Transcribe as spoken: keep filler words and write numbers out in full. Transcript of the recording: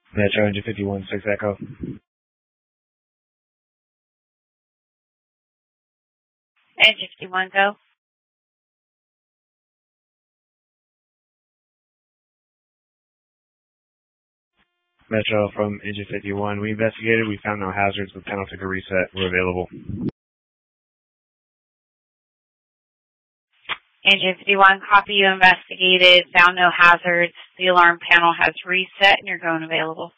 Metro Engine fifty-one, six Echo. Engine fifty-one, go. Metro from Engine fifty-one. We investigated. We found no hazards. The panel took a reset. We're available. Engine fifty-one, copy. You investigated, found no hazards. The alarm panel has reset, and you're going available.